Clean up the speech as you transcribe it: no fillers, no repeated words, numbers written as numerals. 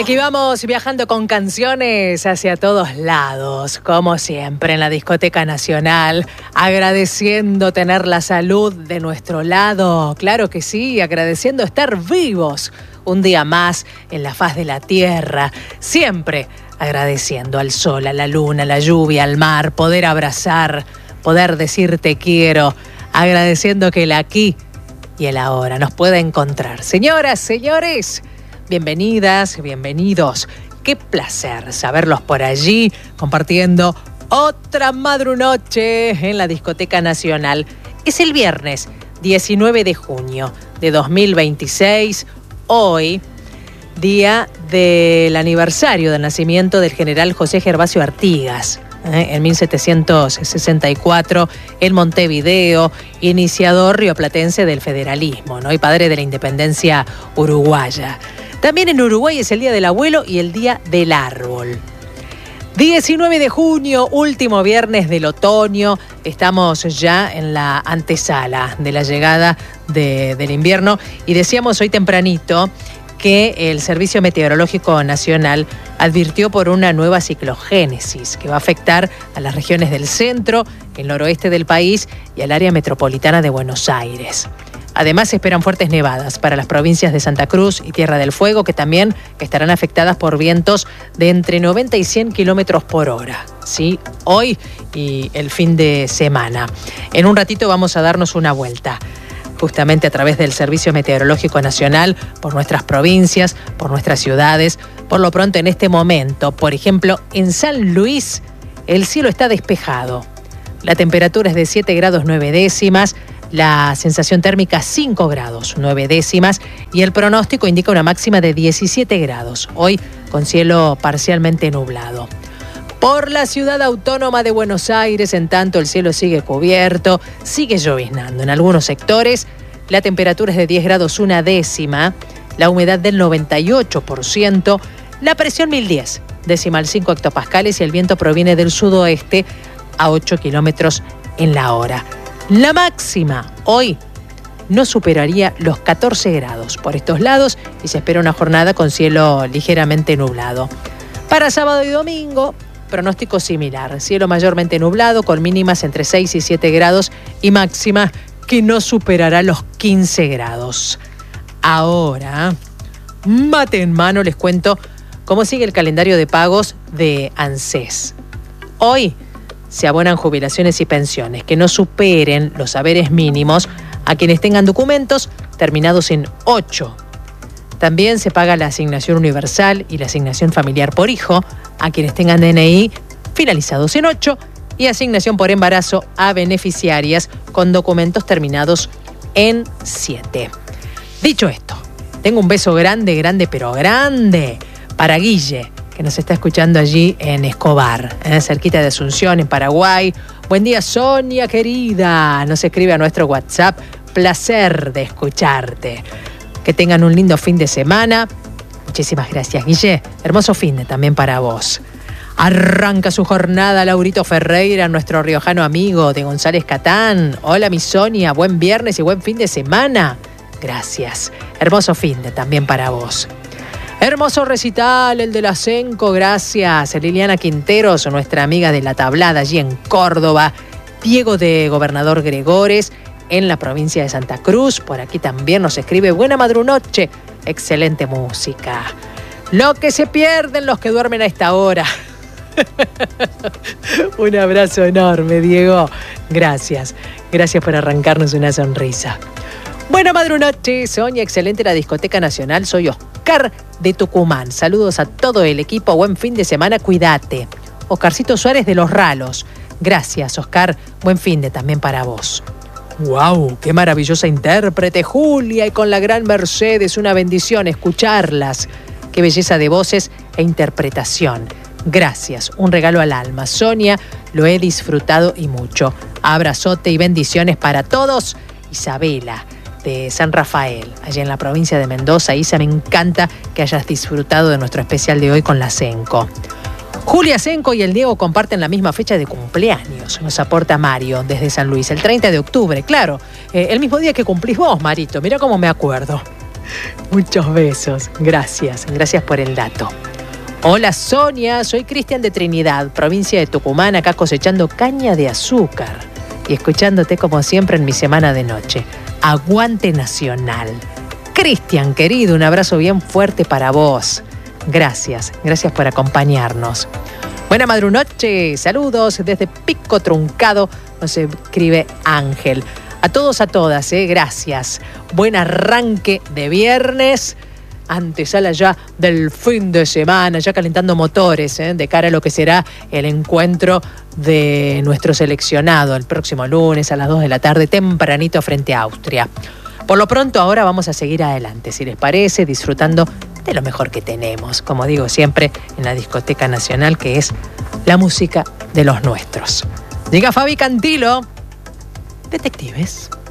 Aquí vamos viajando con canciones hacia todos lados, como siempre en la Discoteca Nacional, agradeciendo tener la salud de nuestro lado, claro que sí, agradeciendo estar vivos un día más en la faz de la tierra, siempre agradeciendo al sol, a la luna, a la lluvia, al mar, poder abrazar, poder decir te quiero, agradeciendo que el aquí y el ahora nos pueda encontrar. Señoras, señores, bienvenidas, bienvenidos. Qué placer saberlos por allí compartiendo otra madrunoche en la Discoteca Nacional. Es el viernes 19 de junio de 2026, hoy, día del aniversario del nacimiento del general José Gervasio Artigas. En 1764, en Montevideo, iniciador rioplatense del federalismo, ¿no? Y padre de la independencia uruguaya. También en Uruguay es el Día del Abuelo y el Día del Árbol. 19 de junio, último viernes del otoño. Estamos ya en la antesala de la llegada del invierno. Y decíamos hoy tempranito que el Servicio Meteorológico Nacional advirtió por una nueva ciclogénesis que va a afectar a las regiones del centro, el noroeste del país y al área metropolitana de Buenos Aires. Además, se esperan fuertes nevadas para las provincias de Santa Cruz y Tierra del Fuego, que también estarán afectadas por vientos de entre 90 y 100 kilómetros por hora. ¿Sí? Hoy y el fin de semana. En un ratito vamos a darnos una vuelta, justamente a través del Servicio Meteorológico Nacional, por nuestras provincias, por nuestras ciudades. Por lo pronto, en este momento, por ejemplo, en San Luis, el cielo está despejado. La temperatura es de 7 grados 9 décimas, la sensación térmica 5 grados 9 décimas y el pronóstico indica una máxima de 17 grados, hoy con cielo parcialmente nublado. Por la ciudad autónoma de Buenos Aires, en tanto, el cielo sigue cubierto, sigue lloviznando en algunos sectores, la temperatura es de 10 grados 1 décima, la humedad del 98%, la presión 1010, decimal 5 hectopascales y el viento proviene del sudoeste a 8 kilómetros en la hora. La máxima hoy no superaría los 14 grados por estos lados y se espera una jornada con cielo ligeramente nublado. Para sábado y domingo, pronóstico similar, cielo mayormente nublado con mínimas entre 6 y 7 grados y máxima que no superará los 15 grados. Ahora, mate en mano, les cuento cómo sigue el calendario de pagos de ANSES. Hoy se abonan jubilaciones y pensiones que no superen los haberes mínimos a quienes tengan documentos terminados en 8. También se paga la asignación universal y la asignación familiar por hijo a quienes tengan DNI finalizados en 8 y asignación por embarazo a beneficiarias con documentos terminados en 7. Dicho esto, tengo un beso grande, grande, pero grande para Guille, que nos está escuchando allí en Escobar, cerquita de Asunción, en Paraguay. Buen día, Sonia, querida. Nos escribe a nuestro WhatsApp. Placer de escucharte. Que tengan un lindo fin de semana. Muchísimas gracias, Guille. Hermoso fin de también para vos. Arranca su jornada Laurito Ferreira, nuestro riojano amigo de González Catán. Hola, mi Sonia. Buen viernes y buen fin de semana. Gracias. Hermoso fin de también para vos. Hermoso recital, el de la Senco, gracias. Liliana Quinteros, nuestra amiga de La Tablada, allí en Córdoba. Diego de Gobernador Gregores, en la provincia de Santa Cruz. Por aquí también nos escribe, buena madrunoche, excelente música. Lo que se pierden los que duermen a esta hora. Un abrazo enorme, Diego. Gracias. Gracias por arrancarnos una sonrisa. Buena madrunoche, Sonia, excelente la Discoteca Nacional. Soy Oscar de Tucumán. Saludos a todo el equipo. Buen fin de semana, cuídate. Oscarcito Suárez de Los Ralos. Gracias, Oscar. Buen fin de también para vos. ¡Wow! ¡Qué maravillosa intérprete, Julia! Y con la gran Mercedes, una bendición escucharlas. ¡Qué belleza de voces e interpretación! Gracias, un regalo al alma. Sonia, lo he disfrutado y mucho. Abrazote y bendiciones para todos. Isabela, de San Rafael, allá en la provincia de Mendoza. Isa, me encanta que hayas disfrutado de nuestro especial de hoy con la Senco. Julia Senco y el Diego comparten la misma fecha de cumpleaños, nos aporta Mario desde San Luis, el 30 de octubre, claro, el mismo día que cumplís vos, Marito, mirá cómo me acuerdo. Muchos besos. Gracias por el dato. Hola Sonia, soy Cristian de Trinidad, provincia de Tucumán, acá cosechando caña de azúcar y escuchándote como siempre en mi semana de noche. Aguante Nacional. Cristian, querido, un abrazo bien fuerte para vos. Gracias por acompañarnos. Buena madrunoche, saludos desde Pico Truncado, nos escribe Ángel. A todos, a todas, gracias. Buen arranque de viernes. Antesala ya del fin de semana, ya calentando motores, de cara a lo que será el encuentro de nuestro seleccionado el próximo lunes a las 2 de la tarde, tempranito frente a Austria. Por lo pronto, ahora vamos a seguir adelante, si les parece, disfrutando de lo mejor que tenemos, como digo siempre, en la Discoteca Nacional, que es la música de los nuestros. Llega Fabi Cantilo, Detectives.